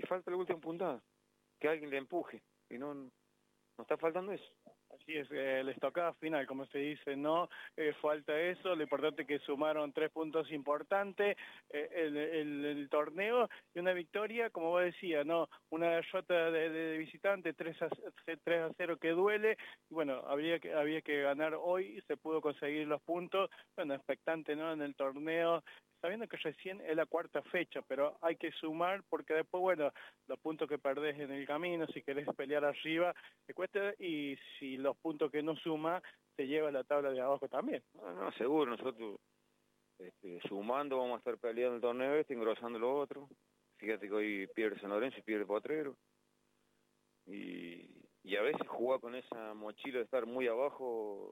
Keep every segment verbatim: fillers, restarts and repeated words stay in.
falta la última puntada, que alguien le empuje, y no, no está faltando eso. Así es, eh, les tocaba final, como se dice, ¿no? Eh, falta eso, lo importante es que sumaron tres puntos importantes, eh, el, el, el torneo y una victoria, como vos decías, ¿no? Una derrota de, de, de visitante, tres a cero que duele, y bueno, habría que, había que ganar hoy, se pudo conseguir los puntos, bueno, expectante, ¿no? En el torneo, sabiendo que recién es la cuarta fecha, pero hay que sumar porque después, bueno, los puntos que perdés en el camino, si querés pelear arriba, te cuesta, y si los puntos que no suma, te lleva a la tabla de abajo también. No, no, seguro, nosotros este, sumando vamos a estar peleando el torneo este, engrosando lo otro. Fíjate que hoy pierde San Lorenzo y pierde Potrero. Y, y a veces jugar con esa mochila de estar muy abajo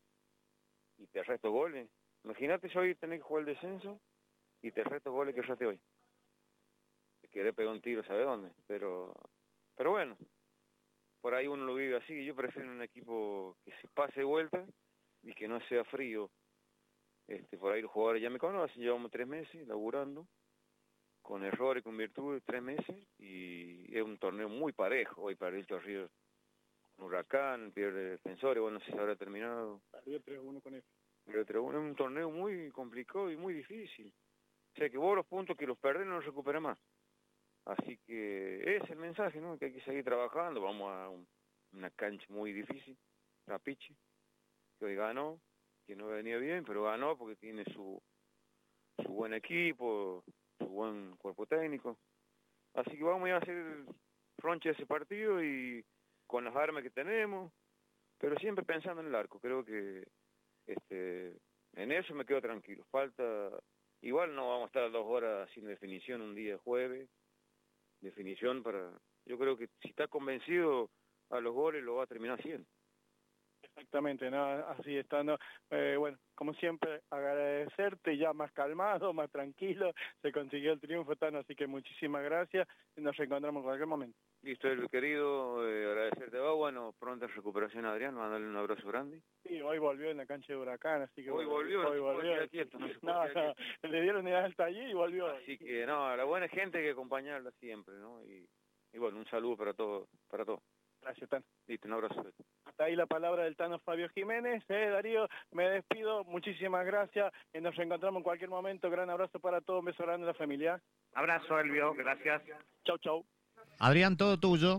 y te resto goles. Imagínate yo hoy tener que jugar el descenso y te resto goles que erraste hoy. Te querés pegar un tiro, ¿sabes dónde? Pero, pero bueno, por ahí uno lo vive así. Yo prefiero un equipo que se pase vuelta y que no sea frío. Este, por ahí los jugadores ya me conocen, llevamos tres meses laburando, con errores, con virtudes, tres meses, y es un torneo muy parejo. Hoy para el Chorrillos con Huracán, pierde Defensores, bueno, no sé si habrá terminado. Perdió tres uno con eso. Pero tres uno es un torneo muy complicado y muy difícil. O sea que vos los puntos que los perdés no los recuperás más. Así que es el mensaje, ¿no? Que hay que seguir trabajando. Vamos a un, una cancha muy difícil, Trapiche, que hoy ganó, que no venía bien, pero ganó porque tiene su, su buen equipo, su buen cuerpo técnico. Así que vamos a hacer roncha de ese partido y con las armas que tenemos, pero siempre pensando en el arco. Creo que este en eso me quedo tranquilo. Falta, igual no vamos a estar dos horas sin definición un día jueves, definición para, yo creo que si está convencido a los goles lo va a terminar haciendo. Exactamente, ¿no? Así está, ¿no? Eh, bueno, como siempre, agradecerte, ya más calmado, más tranquilo, se consiguió el triunfo, Tano, así que muchísimas gracias y nos reencontramos en cualquier momento. Listo, querido, eh, agradecerte a vos, bueno, pronta recuperación a Adrián, mandarle un abrazo grande. Sí, hoy volvió en la cancha de Huracán, así que... Hoy bueno, volvió, hoy no volvió. se quieto, no, se no, no, le dieron el alta allí y volvió. Así que, no, la buena gente hay que acompañarla siempre, ¿no? Y, y bueno, un saludo para todos, para todos. Gracias, Tano. Listo, un abrazo. Hasta ahí la palabra del Tano Fabio Jiménez. Eh, Darío, me despido. Muchísimas gracias. Y nos reencontramos en cualquier momento. Gran abrazo para todos. Un beso grande a la familia. Abrazo, Elvio. Gracias. Chau, chau. Adrián, todo tuyo.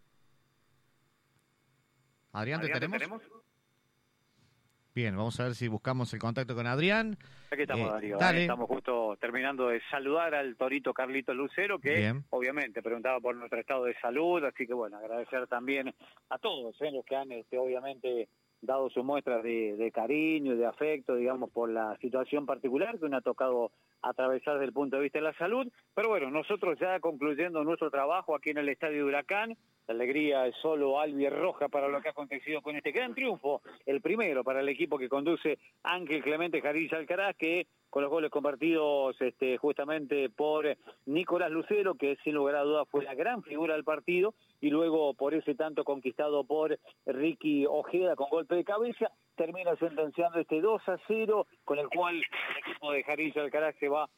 Adrián, ¿te Adrián, tenemos? ¿te tenemos? Bien, vamos a ver si buscamos el contacto con Adrián. Aquí estamos, Eh, Darío. dale. ¿eh? Estamos justo terminando de saludar al torito Carlito Lucero, que Bien. obviamente preguntaba por nuestro estado de salud, así que bueno, agradecer también a todos ¿eh? los que han este, obviamente dado sus muestras de, de cariño, de afecto, digamos, por la situación particular que uno ha tocado atravesar desde el punto de vista de la salud. Pero bueno, nosotros ya concluyendo nuestro trabajo aquí en el Estadio de Huracán, la alegría es solo albirroja para lo que ha acontecido con este gran triunfo, el primero para el equipo que conduce Ángel Clemente Jarilla Alcaraz, que con los goles compartidos este, justamente por Nicolás Lucero, que sin lugar a dudas fue la gran figura del partido, y luego por ese tanto conquistado por Ricky Ojeda con golpe de cabeza, termina sentenciando este dos a cero, con el cual el equipo de Jarilla Alcaraz se va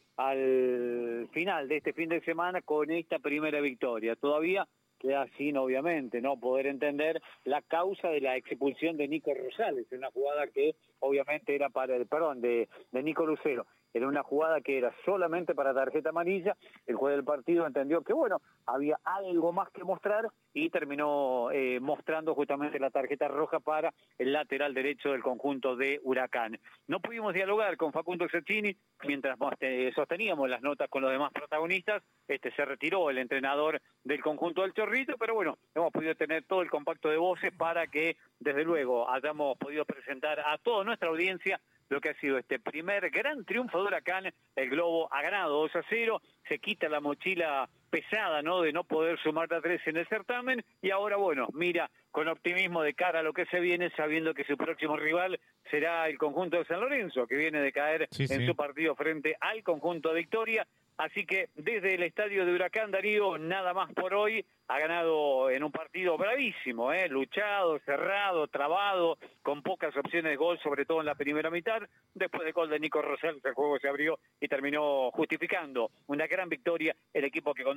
al final de este fin de semana con esta primera victoria. Todavía queda sin, obviamente, no poder entender la causa de la expulsión de Nico Rosales, una jugada que obviamente era para el, perdón, de, de Nico Lucero, era una jugada que era solamente para tarjeta amarilla. El juez del partido entendió que, bueno, había algo más que mostrar y terminó eh, mostrando justamente la tarjeta roja para el lateral derecho del conjunto de Huracán. No pudimos dialogar con Facundo Cecchini mientras eh, sosteníamos las notas con los demás protagonistas. Este se retiró el entrenador del conjunto del Chorrito, pero bueno, hemos podido tener todo el compacto de voces para que, desde luego, hayamos podido presentar a toda nuestra audiencia lo que ha sido este primer gran triunfo de Huracán. El Globo ha ganado dos a cero, se quita la mochila pesada, ¿no?, de no poder sumar a tres en el certamen, y ahora, bueno, mira con optimismo de cara a lo que se viene, sabiendo que su próximo rival será el conjunto de San Lorenzo, que viene de caer Sí, en sí. su partido frente al conjunto de Victoria. Así que desde el estadio de Huracán, Darío, nada más por hoy. Ha ganado en un partido bravísimo, ¿eh? luchado, cerrado, trabado, con pocas opciones de gol, sobre todo en la primera mitad. Después del gol de Nico Rosales, el juego se abrió y terminó justificando una gran victoria el equipo que